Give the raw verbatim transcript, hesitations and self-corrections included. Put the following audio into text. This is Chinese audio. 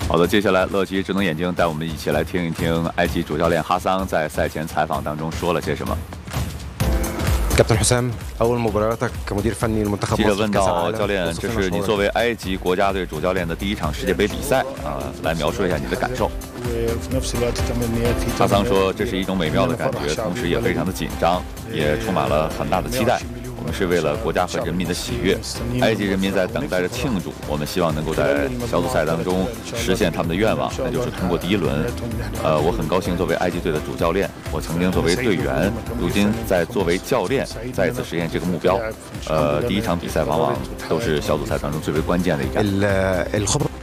好的，接下来乐奇智能眼镜带我们一起来听一听埃及主教练哈桑在赛前采访当中说了些什么。 كابتن حسام أول مباراتك كمدير فني لمنتخب 记者 مصر 问 في كأس 到 العالم 教练，这是你作为埃及国家队主教练的第一场世界杯比赛啊，来描述一下你的感受。哈桑说，这是一种美妙的感觉，同时也非常的紧张，也充满了很大的期待。我们是为了国家和人民的喜悦，埃及人民在等待着庆祝。我们希望能够在小组赛当中实现他们的愿望，那就是通过第一轮。呃，我很高兴作为埃及队的主教练，我曾经作为队员，如今在作为教练，再一次实现这个目标。呃，第一场比赛往往都是小组赛当中最为关键的一战。